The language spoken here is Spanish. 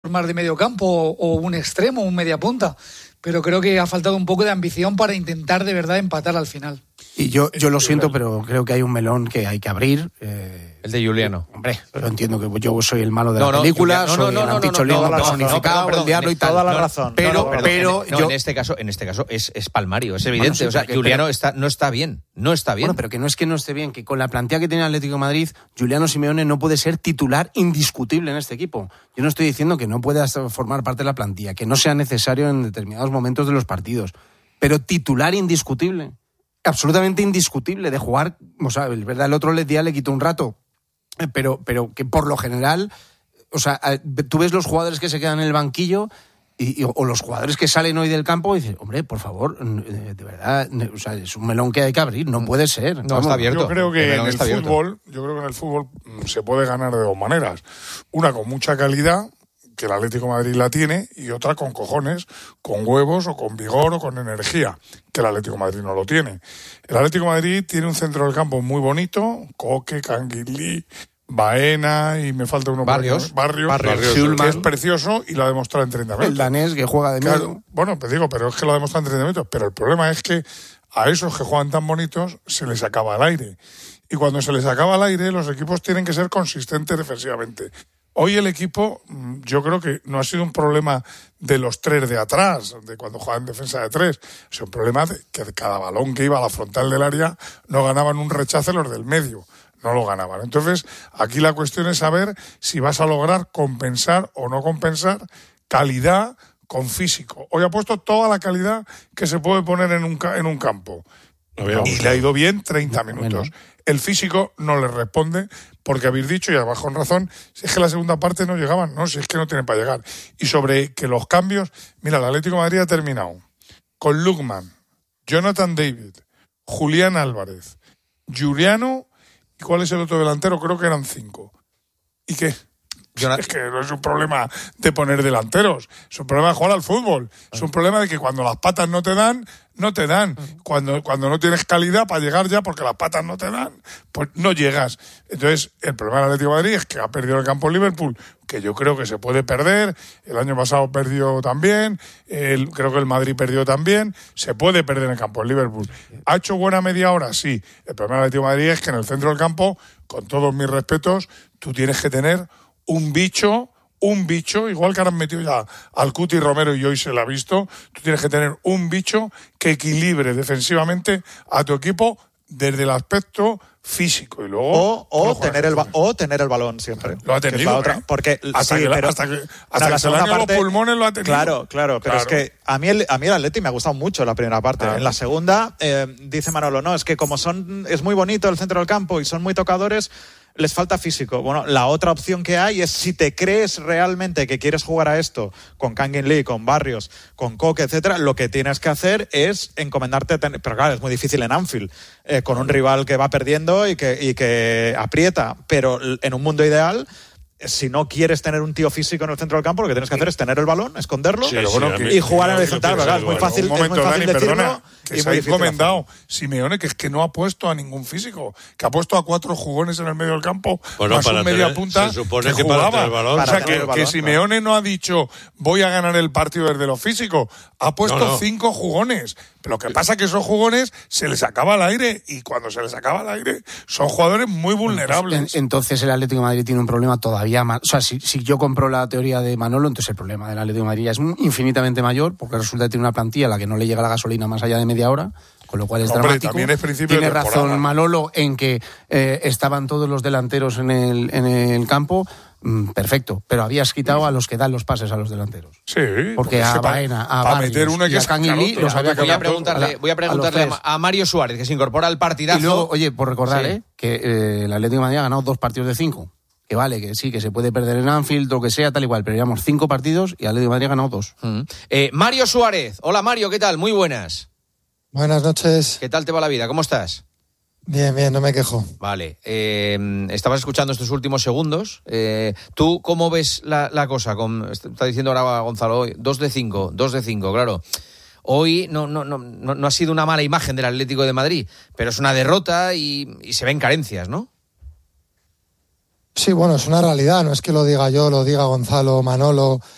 más de medio campo o un extremo, un media punta, pero creo que ha faltado un poco de ambición para intentar de verdad empatar al final. Y yo lo siento, pero creo que hay un melón que hay que abrir. El de Juliano. Hombre, pero entiendo que yo soy el malo de la película, soy el anticholino personificado, el diablo y tal. Toda la razón. Pero en este caso es palmario, es evidente. Bueno, sí, o sea, Juliano no está bien. Bueno, pero que no esté bien, que con la plantilla que tiene el Atlético de Madrid, Juliano Simeone no puede ser titular indiscutible en este equipo. Yo no estoy diciendo que no pueda formar parte de la plantilla, que no sea necesario en determinados momentos de los partidos, pero titular indiscutible. Absolutamente indiscutible de jugar, o sea, es verdad, el otro día le quitó un rato, pero que por lo general, o sea, tú ves los jugadores que se quedan en el banquillo o los jugadores que salen hoy del campo y dices, hombre, por favor, de verdad, o sea, es un melón que hay que abrir, no puede ser. No, está abierto. Yo creo que en el fútbol se puede ganar de dos maneras. Una con mucha calidad, que el Atlético de Madrid la tiene, y otra con cojones, con huevos o con vigor o con energía, que el Atlético de Madrid no lo tiene. El Atlético de Madrid tiene un centro del campo muy bonito, Coque, Canguilí, Baena y me falta uno. Barrios, que es precioso y lo ha demostrado en 30 metros. El danés que juega de medio. Claro, bueno, pues digo, pero es que lo ha demostrado en 30 metros. Pero el problema es que a esos que juegan tan bonitos se les acaba el aire. Y cuando se les acaba el aire, los equipos tienen que ser consistentes defensivamente. Hoy el equipo, yo creo que no ha sido un problema de los tres de atrás, de cuando juegan defensa de tres. Es un problema de que cada balón que iba a la frontal del área no ganaban un rechace los del medio. No lo ganaban. Entonces, aquí la cuestión es saber si vas a lograr compensar o no compensar calidad con físico. Hoy ha puesto toda la calidad que se puede poner en un campo. Y le ha ido bien 30 minutos. El físico no le responde porque habéis dicho, y además con razón, si es que la segunda parte no llegaban, no, si es que no tienen para llegar. Y sobre que los cambios, mira, el Atlético de Madrid ha terminado con Lookman, Jonathan David, Julián Álvarez, Juliano, ¿y cuál es el otro delantero? Creo que eran 5. ¿Y qué? Es que no es un problema de poner delanteros, es un problema de jugar al fútbol, es un problema de que cuando las patas no te dan, cuando no tienes calidad para llegar ya porque las patas no te dan, pues no llegas. Entonces, el problema del Atlético de Madrid es que ha perdido el campo Liverpool, que yo creo que se puede perder, el año pasado perdió también, creo que el Madrid perdió también, se puede perder en el campo el Liverpool. ¿Ha hecho buena media hora? Sí. El problema del Atlético de Madrid es que en el centro del campo, con todos mis respetos, tú tienes que tener un bicho, igual que ahora han metido ya al Cuti Romero y hoy se lo ha visto, tú tienes que tener un bicho que equilibre defensivamente a tu equipo desde el aspecto físico y luego tener el balón siempre. Lo ha tenido, porque hasta que la segunda parte, los pulmones lo ha tenido. Claro, pero es que a mí el Atleti me ha gustado mucho la primera parte. En la segunda dice Manolo, no, es que como es muy bonito el centro del campo y son muy tocadores, les falta físico. Bueno, la otra opción que hay es, si te crees realmente que quieres jugar a esto con Kangin Lee, con Barrios, con Coque, etcétera, lo que tienes que hacer es encomendarte pero claro, es muy difícil en Anfield, con un rival que va perdiendo y que aprieta, pero en un mundo ideal, si no quieres tener un tío físico en el centro del campo, lo que tienes que hacer es tener el balón, esconderlo y jugar en el horizontal, ¿verdad? Es muy fácil, Dani, decirlo. Perdona, que se ha encomendado Simeone, que es que no ha puesto a ningún físico, que ha puesto a 4 jugones en el medio del campo, más un media punta se supone que jugaba. Para tener el balón. O sea, que Simeone no ha dicho voy a ganar el partido desde lo físico, ha puesto 5 jugones. Lo que pasa es que esos jugones se les acaba el aire y cuando se les acaba el aire son jugadores muy vulnerables. Entonces el Atlético de Madrid tiene un problema todavía más. O sea, si yo compro la teoría de Manolo, entonces el problema del Atlético de Madrid es infinitamente mayor porque resulta que tiene una plantilla a la que no le llega la gasolina más allá de media hora, con lo cual es dramático. También es principio tiene de temporada. Razón Manolo en que estaban todos los delanteros en el campo. Perfecto, pero habías quitado a los que dan los pases a los delanteros. Sí. Porque a Baena, a Barrios y a Canguilí los había quitado. Voy a preguntarle a Mario Suárez, que se incorpora al partidazo. Y luego, oye, por recordar, que el Atlético de Madrid ha ganado 2 partidos de 5. Que vale, que sí, que se puede perder en Anfield o que sea, tal igual, pero llevamos 5 partidos y el Atlético de Madrid ha ganado 2. Mario Suárez. Hola Mario, ¿qué tal? Muy buenas. Buenas noches. ¿Qué tal te va la vida? ¿Cómo estás? Bien, no me quejo. Vale, estabas escuchando estos últimos segundos. ¿Tú cómo ves la cosa? Está diciendo ahora Gonzalo, hoy 2 de 5, claro. Hoy no ha sido una mala imagen del Atlético de Madrid, pero es una derrota y se ven carencias, ¿no? Sí, bueno, es una realidad, no es que lo diga yo, lo diga Gonzalo, Manolo,